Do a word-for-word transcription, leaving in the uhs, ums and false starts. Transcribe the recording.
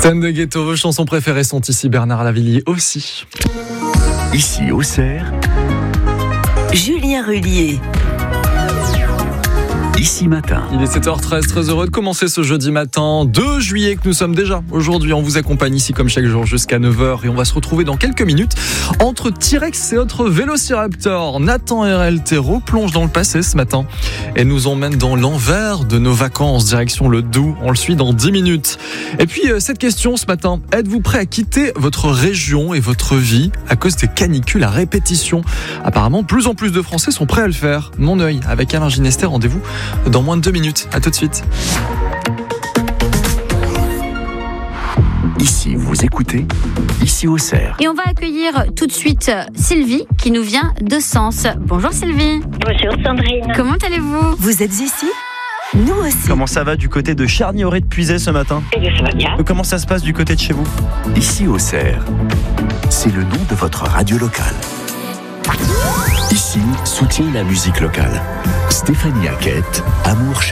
Stan de Ghetto, vos chansons préférées sont ici, Bernard Lavilliers aussi. Ici, Auxerre, Julien Rullier. Ici Matin. Il est sept heures treize, très heureux de commencer ce jeudi matin deux juillet que nous sommes déjà. Aujourd'hui, on vous accompagne ici comme chaque jour jusqu'à neuf heures et on va se retrouver dans quelques minutes entre T-Rex et autres Vélociraptor. Nathan R L Thérault plonge dans le passé ce matin et nous emmène dans l'envers de nos vacances, direction le Doubs. On le suit dans dix minutes. Et puis, cette question ce matin, êtes-vous prêt à quitter votre région et votre vie à cause des canicules à répétition? Apparemment, plus en plus de Français sont prêts à le faire. Mon œil avec Alain Ginester, rendez-vous dans moins de deux minutes. À tout de suite. Ici, vous écoutez, ici Auxerre. Et on va accueillir tout de suite Sylvie qui nous vient de Sens. Bonjour Sylvie. Bonjour Sandrine. Comment allez-vous? Vous êtes ici? Nous aussi. Comment ça va du côté de Charny-Auré de Puisay ce matin? Eh bien, ça va bien. Comment ça se passe du côté de chez vous? Ici Auxerre, c'est le nom de votre radio locale. Ici, soutient la musique locale. Stéphanie Hackett, Amour